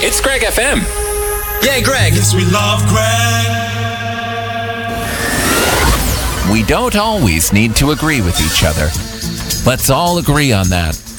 It's Greg FM. Yay, Greg. Yes, we love Greg. We don't always need to agree with each other. Let's all agree on that.